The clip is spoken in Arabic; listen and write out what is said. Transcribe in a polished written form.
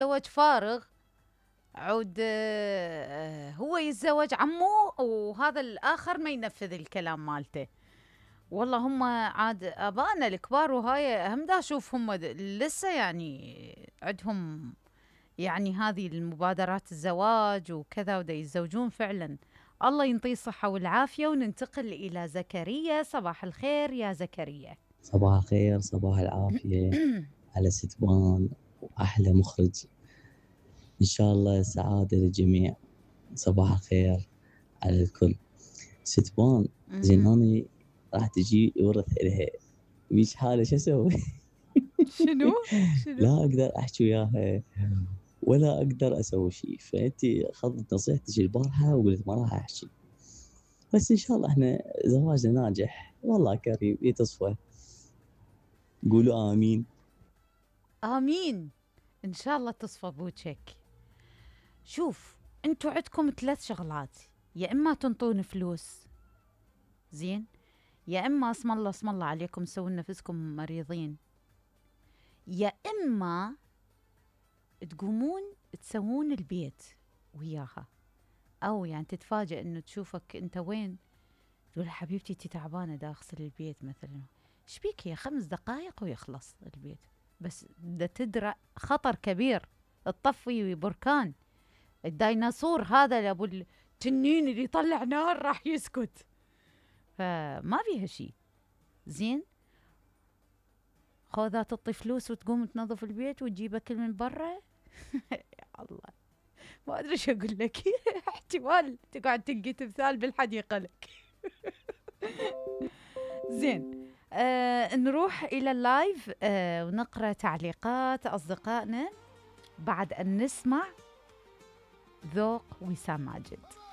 زواج فارغ. عود هو يتزوج عمه وهذا الآخر ما ينفذ الكلام مالته. والله هم عاد آبائنا الكبار وهاي هم دا أشوف هم لسه يعني عندهم يعني هذه المبادرات الزواج وكذا ودا يتزوجون فعلا. الله ينطيه الصحة والعافية. وننتقل إلى زكريا. صباح الخير يا زكريا. صباح الخير، صباح العافية على ستبان وأحلى مخرج. إن شاء الله السعادة للجميع. صباح الخير على الكل. ستبان زين، أنا راح تجي ورث إلها بيش حالة، شو أسوي؟ شنو شنو؟ لا أقدر أحكي وياها ولا أقدر أسوي شيء، فأنت أخذت نصيحتك البارحة وقلت ما راح أحكي، بس إن شاء الله إحنا زواجنا ناجح والله كريم يتصفى. قولوا آمين. آمين. إن شاء الله تصفى بوجهك. شوف، انتوا عندكم 3 شغلات: يا إما تنطون فلوس، زين، يا إما اسم الله اسم الله عليكم سووا نفسكم مريضين، يا إما تقومون تسوون البيت وياها. أو يعني تتفاجئ إنه تشوفك أنت وين، تقول حبيبتي أنت تعبانة دا أغسل البيت مثلا. شبيك هي 5 دقائق ويخلص البيت، بس دا تدرى خطر كبير، تطفي بركان. الديناصور هذا أبو التنين اللي يطلع نار راح يسكت، فما بيها شيء. زين، خوذا تعطي فلوس وتقوم تنظف البيت وتجيب أكل من برا. يا الله، ما أدري شو أقول لك. احتمال تقعد تلقي تمثال بالحديقة لك. زين، نروح إلى اللايف ونقرأ تعليقات أصدقائنا بعد أن نسمع ذوق وسام ماجد.